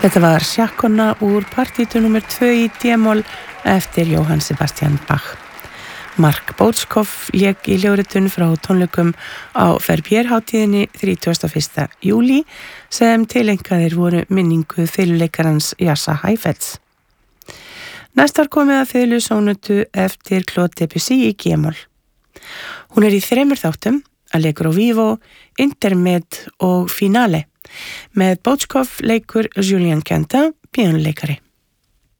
Þetta var Sjakkona úr partítu nr. 2 í D-moll eftir Johann Sebastian Bach. Mark Bótskov lék í hljóðritun frá tónleikum á Verbier-hátíðinni 31. júlí sem tileinkaðir voru minningu fiðluleikarans Jassa Heifetz. Næst var komið að fiðlusónatu eftir Claude Debussy í G-moll. Hún í 3 þáttum, Allegro Vivo, Intermed og Finale. Með Bótskov leikur Julien Quentin, píanóleikari.